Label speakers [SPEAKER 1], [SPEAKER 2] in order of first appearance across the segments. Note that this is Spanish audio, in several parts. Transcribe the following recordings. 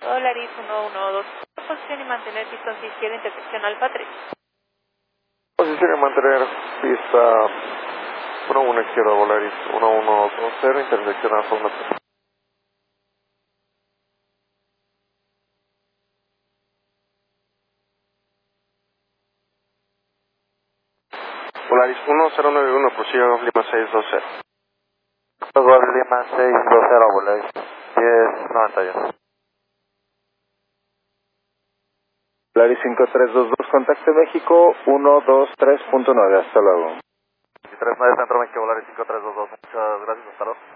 [SPEAKER 1] Polaris 112, posición y mantener pistón izquierda, intersección Alfa 3.
[SPEAKER 2] Posición y mantener pista 11 izquierda, Polaris 1120, intersección Alfa 13. Polaris 1091, prosigue Lima 620.
[SPEAKER 3] Lima 620, Polaris 1091.
[SPEAKER 4] Polaris 5322, contacto México 123.9, hasta luego.
[SPEAKER 3] 39 Centro México, Polaris 5322, muchas gracias, hasta luego.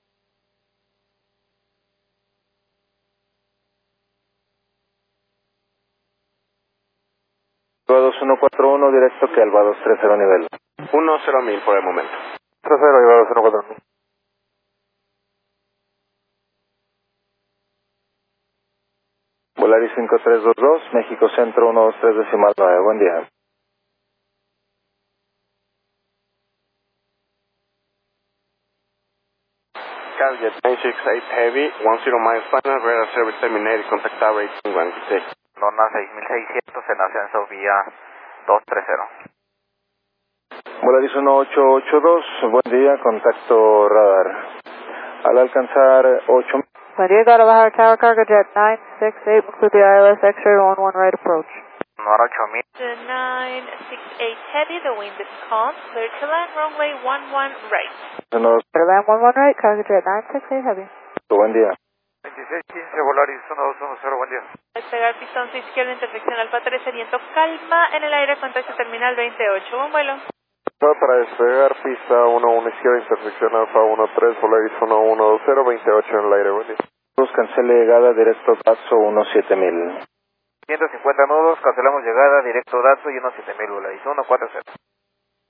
[SPEAKER 4] Alba 2141, directo que Alba 230 nivel.
[SPEAKER 2] 10.000 por el momento.
[SPEAKER 4] 30, Alba 2141. Polaris 5322, México Centro 123.9, buen día.
[SPEAKER 2] Caljet 968 Heavy, 10 miles final, radar service terminated, contact tower 18 good day.
[SPEAKER 3] Lona 6600 en ascenso vía 230.
[SPEAKER 4] Polaris 1882, buen día, contacto radar. Al alcanzar 8.
[SPEAKER 5] Buen día, got a Baja Tower, cargo jet 968, include the ILS X-ray 11 right approach.
[SPEAKER 3] Nora 8000.
[SPEAKER 1] The 968 Heavy, the wind is calm, clear to land, runway 11 right.
[SPEAKER 5] Land 11 right, cargo jet 968 Heavy.
[SPEAKER 4] Buen día.
[SPEAKER 3] 2615 Polaris 1210, buen día.
[SPEAKER 1] Despegar pistón izquierda, intersección Alfa 13, viento calma en el aire, contacto terminal 28, buen vuelo.
[SPEAKER 2] Para despegar, pista 11 izquierda, intersección Alfa 13, Polaris 1120, 28 en el aire, buen día.
[SPEAKER 4] Cancele llegada, directo Tatso 17000.
[SPEAKER 3] 150 nudos, cancelamos llegada, directo Datsu y 17000 Polaris 140.